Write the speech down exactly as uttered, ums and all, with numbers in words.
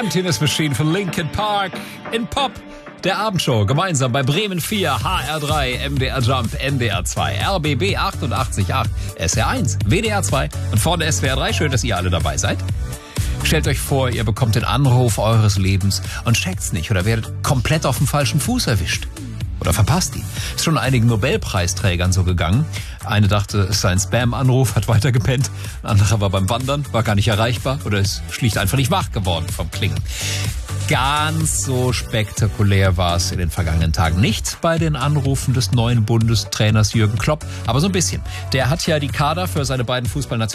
Emptiness Machine von Linkin Park in Pop. Der Abendshow gemeinsam bei Bremen vier, H R drei, M D R Jump, N D R zwei, R B B achtundachtzig Komma acht, S R eins, W D R zwei und vorne S W R drei. Schön, dass ihr alle dabei seid. Stellt euch vor, ihr bekommt den Anruf eures Lebens und checkt's nicht oder werdet komplett auf dem falschen Fuß erwischt. Oder verpasst ihn. Ist schon einigen Nobelpreisträgern so gegangen. Eine dachte, es sei ein Spam-Anruf, hat weiter gepennt. Ein anderer war beim Wandern, war gar nicht erreichbar oder ist schlicht einfach nicht wach geworden vom Klingen. Ganz so spektakulär war es in den vergangenen Tagen nicht bei den Anrufen des neuen Bundestrainers Jürgen Klopp, aber so ein bisschen. Der hat ja die Kader für seine beiden Fußballnationalmannschaften